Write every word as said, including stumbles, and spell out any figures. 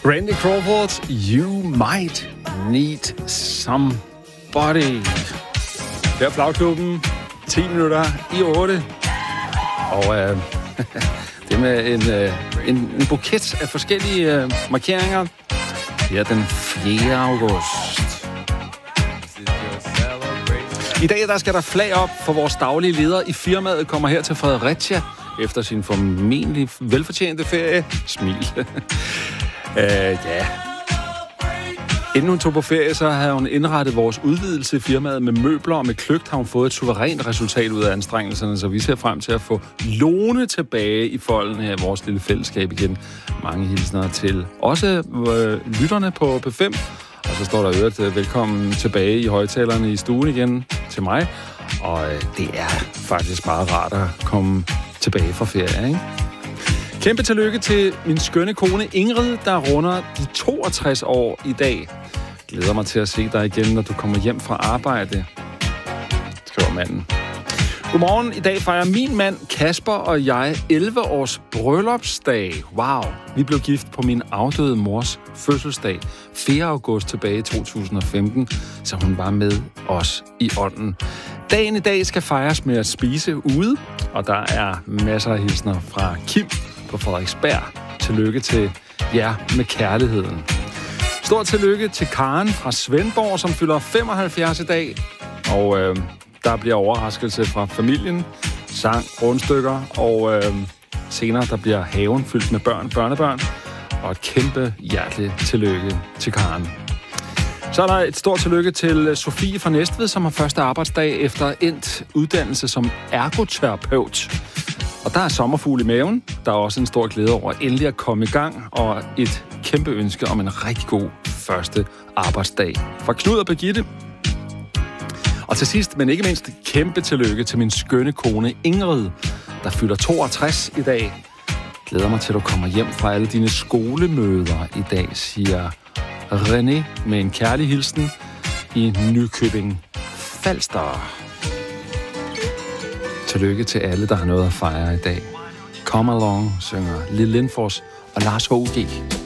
Randy Crawford, You Might Need Somebody. Her er Flagklubben, ti minutter i otte. Og øh, det med en, øh, en, en buket af forskellige øh, markeringer. Det er den fjerde august. I dag der skal der flag op, for vores daglige leder i firmaet kommer her til Fredericia efter sin formentlig velfortjente ferie. Smil. Uh, ja. Inden hun tog på ferie, så havde hun indrettet vores udvidelse i firmaet med møbler, og med kløgt har hun fået et suverænt resultat ud af anstrengelserne, så vi ser frem til at få Lone tilbage i folden af vores lille fællesskab igen. Mange hilsner til også øh, lytterne på P fem, og så står der øvrigt øh, velkommen tilbage i højtalerne i stuen igen til mig, og øh, det er faktisk bare rart at komme tilbage fra ferie, ikke? Kæmpe tillykke til min skønne kone Ingrid, der runder de toogtres år i dag. Glæder mig til at se dig igen, når du kommer hjem fra arbejde, skriver manden. Godmorgen. I dag fejrer min mand Kasper og jeg elleve års bryllupsdag. Wow. Vi blev gift på min afdøde mors fødselsdag, fjerde august tilbage i to tusind og femten, så hun var med os i ånden. Dagen i dag skal fejres med at spise ude, og der er masser af hilsner fra Kim på Frederiksberg. Tillykke til jer med kærligheden. Stort tillykke til Karen fra Svendborg, som fylder femoghalvfjerds i dag. Og øh, der bliver overraskelse fra familien, sang, rundstykker, og øh, senere der bliver haven fyldt med børn, børnebørn. Og et kæmpe hjerteligt tillykke til Karen. Så er der et stort tillykke til Sofie fra Næstved, som har første arbejdsdag efter endt uddannelse som ergoterapeut. Og der er sommerfugl i maven. Der er også en stor glæde over endelig at komme i gang, og et kæmpe ønske om en rigtig god første arbejdsdag fra Knud og Birgitte. Og til sidst, men ikke mindst, kæmpe tillykke til min skønne kone Ingrid, der fylder toogtres i dag. Glæder mig til, at du kommer hjem fra alle dine skolemøder i dag, siger René med en kærlig hilsen i Nykøbing Falster. Tillykke til alle, der har noget at fejre i dag. Come Along synger Lille Lindfors og Lars H G.